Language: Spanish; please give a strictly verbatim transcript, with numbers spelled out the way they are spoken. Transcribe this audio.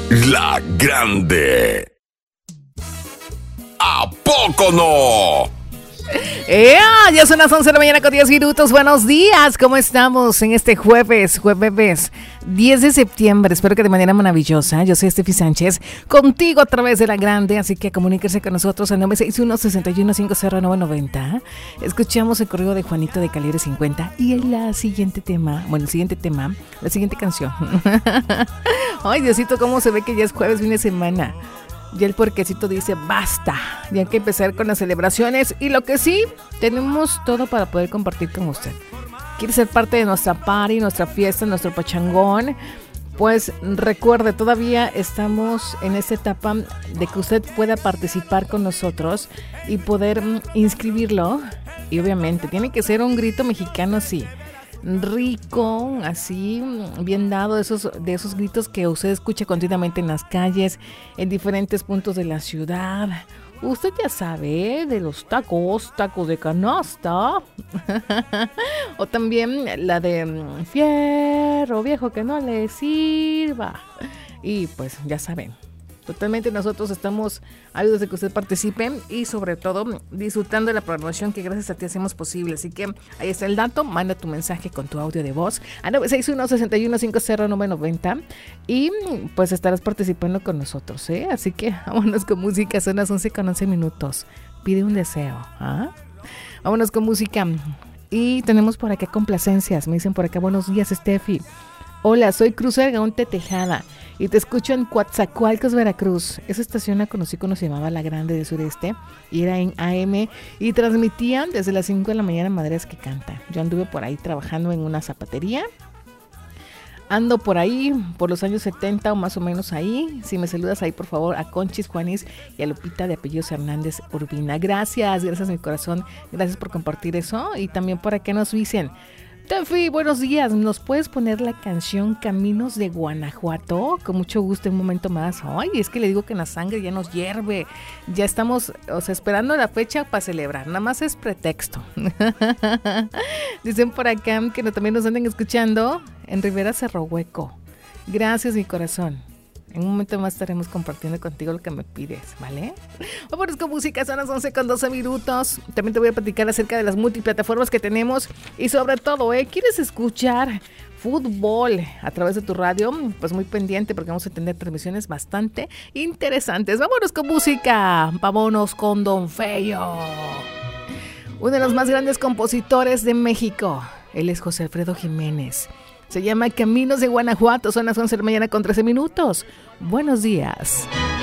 La Grande. ¿A poco no? ¡Ea! Ya son las once de la mañana con diez minutos. Buenos días, ¿cómo estamos en este jueves? Jueves diez de septiembre. Espero que de manera maravillosa. Yo soy Estefi Sánchez, contigo a través de La Grande. Así que comuníquese con nosotros al nueve seis uno, seis uno cinco cero nueve nueve cero. Escuchamos el correo de Juanito de Calibre cincuenta. Y el siguiente tema, bueno, el siguiente tema, la siguiente canción. Ay, Diosito, cómo se ve que ya es jueves, fin de semana. Ya el puerquecito dice basta, ya hay que empezar con las celebraciones. Y lo que sí, tenemos todo para poder compartir con usted. ¿Quiere ser parte de nuestra party, nuestra fiesta, nuestro pachangón? Pues recuerde, todavía estamos en esta etapa de que usted pueda participar con nosotros y poder inscribirlo. Y obviamente tiene que ser un grito mexicano así, rico, así, bien dado, de esos, de esos gritos que usted escucha continuamente en las calles, en diferentes puntos de la ciudad. Usted ya sabe, de los tacos, tacos de canasta. O también la de fierro viejo que no le sirva. Y pues ya saben, totalmente nosotros estamos ávidos de que usted participe y sobre todo disfrutando de la programación que gracias a ti hacemos posible. Así que ahí está el dato, manda tu mensaje con tu audio de voz a nueve seis uno, seis uno cinco cero nueve nueve cero y pues estarás participando con nosotros, ¿eh? Así que vámonos con música, son las once con once minutos. Pide un deseo, ¿ah? Vámonos con música y tenemos por acá complacencias. Me dicen por acá, buenos días, Steffi. Hola, soy Cruz Gaonte Tejada y te escucho en Coatzacoalcos, Veracruz. Esa estación la conocí cuando se llamaba La Grande del Sureste y era en A M y transmitían desde las cinco de la mañana Madres que Canta. Yo anduve por ahí trabajando en una zapatería. Ando por ahí, por los años setenta o más o menos ahí. Si me saludas ahí, por favor, a Conchis Juanis y a Lupita de apellidos Hernández Urbina. Gracias, gracias mi corazón. Gracias por compartir eso. Y también por acá nos dicen... Tefi, buenos días. ¿Nos puedes poner la canción Caminos de Guanajuato? Con mucho gusto, en un momento más. Ay, es que le digo que la sangre ya nos hierve. Ya estamos, o sea, esperando la fecha para celebrar. Nada más es pretexto. Dicen por acá que no, también nos anden escuchando en Rivera Cerro Hueco. Gracias, mi corazón. En un momento más estaremos compartiendo contigo lo que me pides, ¿vale? Vámonos con música, son las once con doce minutos. También te voy a platicar acerca de las multiplataformas que tenemos. Y sobre todo, ¿eh? ¿Quieres escuchar fútbol a través de tu radio? Pues muy pendiente porque vamos a tener transmisiones bastante interesantes. Vámonos con música. Vámonos con Don Feyo. Uno de los más grandes compositores de México. Él es José Alfredo Jiménez. Se llama Caminos de Guanajuato. Son las once de la mañana con trece minutos. Buenos días.